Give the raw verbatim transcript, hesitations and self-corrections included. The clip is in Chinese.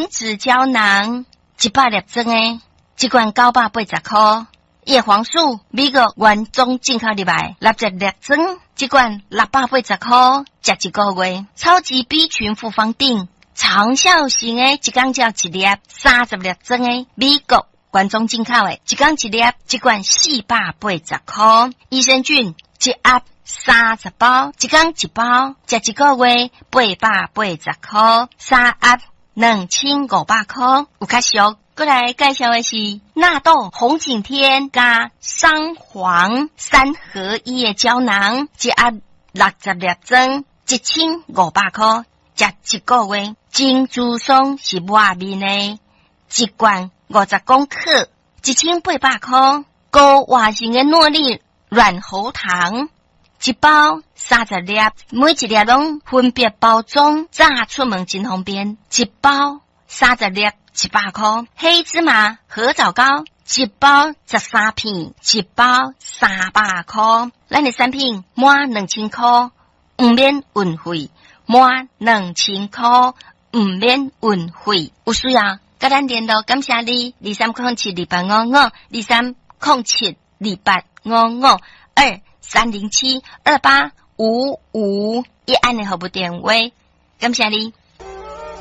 防止胶囊一百粒装诶，一罐九百八十块。叶黄素美国原装进口入来，六十粒装，一罐六百八十块，食一个月。超级 B 群复方定，长效型诶，一工只要一粒，三十粒装诶，美国原装进口诶，一工一粒，一罐四百八十块。益生菌一盒三十包，一工一包，食一个月八百八十块，三盒两千五百块，有较俗。过来介绍的是纳豆红景天加桑黄三合一的胶囊，一盒六十粒装，一千五百块，食一个月。金珠松是外面的，一罐五十公克，一千八百块。高活性的诺丽软喉糖，一包三十粒，每一粒拢分别包装，炸出门真方便。一包三十粒。一百块。黑芝麻合枣糕一包十三片，一包三百块。咱的产品满两千块，唔免运费，满两千块唔免运费。有需要跟咱联络，感谢你。二三零七二八五五，二三零七二八五五，二三零七二八五五，一按的服务电话，感谢你。